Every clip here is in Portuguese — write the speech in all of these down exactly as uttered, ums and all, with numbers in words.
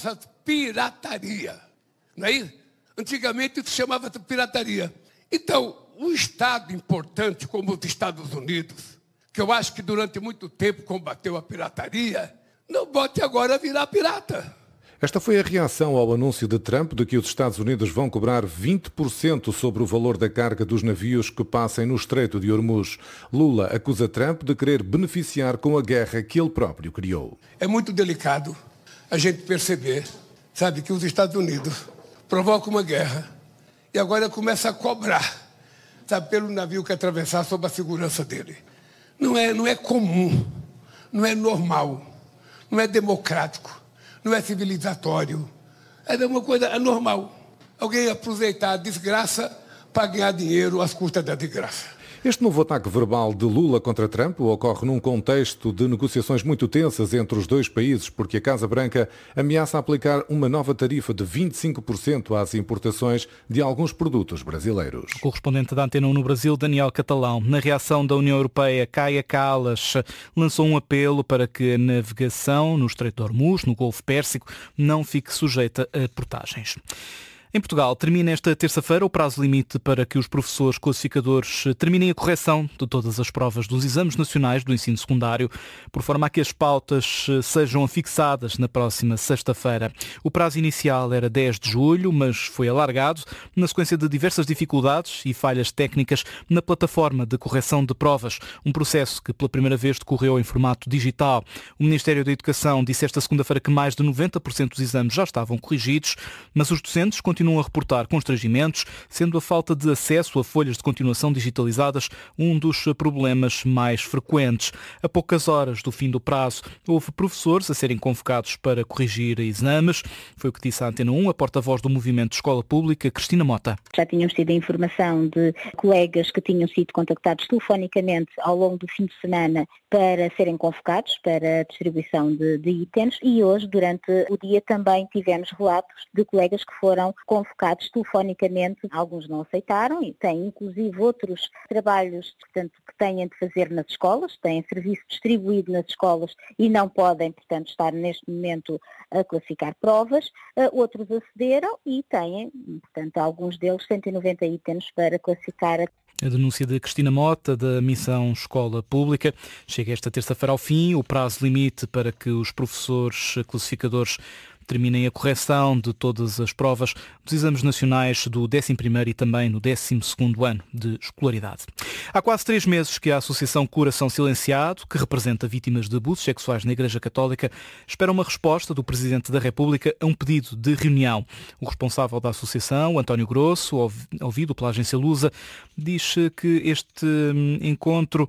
nossa pirataria. Não é isso? Antigamente isso chamava de pirataria. Então, um Estado importante como os Estados Unidos, que eu acho que durante muito tempo combateu a pirataria, não bote agora a virar pirata. Esta foi a reação ao anúncio de Trump de que os Estados Unidos vão cobrar vinte por cento sobre o valor da carga dos navios que passem no Estreito de Hormuz. Lula acusa Trump de querer beneficiar com a guerra que ele próprio criou. É muito delicado a gente perceber, sabe, que os Estados Unidos provocam uma guerra e agora começa a cobrar, sabe, pelo navio que atravessar sob a segurança dele. Não é, não é comum, não é normal, não é democrático. Não é civilizatório. É uma coisa anormal. Alguém aproveitar a desgraça para ganhar dinheiro às custas da desgraça. Este novo ataque verbal de Lula contra Trump ocorre num contexto de negociações muito tensas entre os dois países, porque a Casa Branca ameaça aplicar uma nova tarifa de vinte e cinco por cento às importações de alguns produtos brasileiros. O correspondente da Antena um no Brasil, Daniel Catalão. Na reação da União Europeia, Kaja Kallas lançou um apelo para que a navegação no Estreito de Hormuz, no Golfo Pérsico, não fique sujeita a portagens. Em Portugal, termina esta terça-feira o prazo limite para que os professores classificadores terminem a correção de todas as provas dos exames nacionais do ensino secundário, por forma a que as pautas sejam fixadas na próxima sexta-feira. O prazo inicial era dez de julho, mas foi alargado na sequência de diversas dificuldades e falhas técnicas na plataforma de correção de provas, um processo que pela primeira vez decorreu em formato digital. O Ministério da Educação disse esta segunda-feira que mais de noventa por cento dos exames já estavam corrigidos, mas os docentes continuam continuam a reportar constrangimentos, sendo a falta de acesso a folhas de continuação digitalizadas um dos problemas mais frequentes. A poucas horas do fim do prazo, houve professores a serem convocados para corrigir exames. Foi o que disse à Antena um a porta-voz do Movimento de Escola Pública, Cristina Mota. Já tínhamos tido a informação de colegas que tinham sido contactados telefonicamente ao longo do fim de semana para serem convocados para a distribuição de, de itens e hoje, durante o dia, também tivemos relatos de colegas que foram convocados telefonicamente. Alguns não aceitaram e têm inclusive outros trabalhos, portanto, que têm de fazer nas escolas, têm serviço distribuído nas escolas e não podem, portanto, estar neste momento a classificar provas. Outros acederam e têm, portanto, alguns deles cento e noventa itens para classificar. A denúncia de Cristina Mota, da Missão Escola Pública. Chega esta terça-feira ao fim o prazo limite para que os professores classificadores terminem a correção de todas as provas dos exames nacionais do décimo primeiro e também no décimo segundo ano de escolaridade. Há quase três meses que a Associação Coração Silenciado, que representa vítimas de abusos sexuais na Igreja Católica, espera uma resposta do Presidente da República a um pedido de reunião. O responsável da associação, António Grosso, ouvido pela agência Lusa, diz que este encontro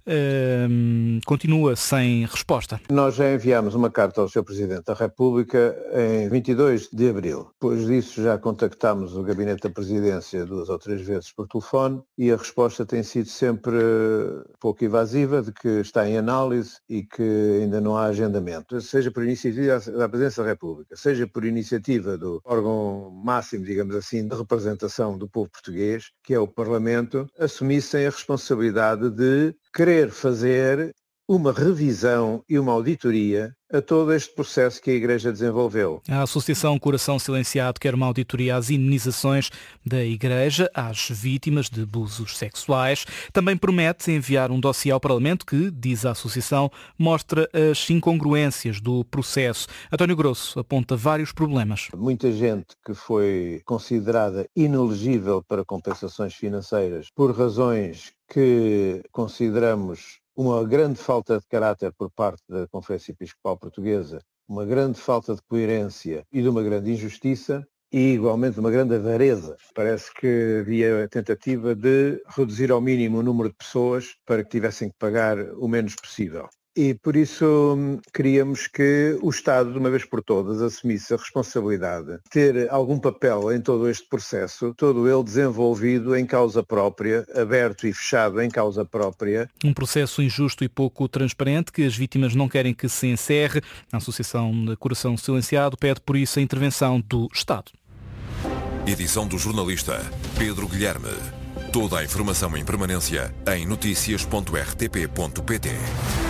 Uh, continua sem resposta. Nós já enviámos uma carta ao senhor Presidente da República em vinte e dois de abril. Depois disso já contactámos o Gabinete da Presidência duas ou três vezes por telefone e a resposta tem sido sempre pouco evasiva, de que está em análise e que ainda não há agendamento. Seja por iniciativa da Presidência da República, seja por iniciativa do órgão máximo, digamos assim, de representação do povo português, que é o Parlamento, assumissem a responsabilidade de querer fazer uma revisão e uma auditoria a todo este processo que a Igreja desenvolveu. A Associação Coração Silenciado quer uma auditoria às indenizações da Igreja às vítimas de abusos sexuais. Também promete enviar um dossiê ao Parlamento que, diz a Associação, mostra as incongruências do processo. António Grosso aponta vários problemas. Muita gente que foi considerada inelegível para compensações financeiras por razões que consideramos uma grande falta de caráter por parte da Conferência Episcopal Portuguesa, uma grande falta de coerência e de uma grande injustiça e, igualmente, uma grande avareza. Parece que havia a tentativa de reduzir ao mínimo o número de pessoas para que tivessem que pagar o menos possível. E, por isso, queríamos que o Estado, de uma vez por todas, assumisse a responsabilidade de ter algum papel em todo este processo, todo ele desenvolvido em causa própria, aberto e fechado em causa própria. Um processo injusto e pouco transparente que as vítimas não querem que se encerre. A Associação de Coração Silenciado pede, por isso, a intervenção do Estado. Edição do jornalista Pedro Guilherme. Toda a informação em permanência em noticias ponto r t p ponto p t.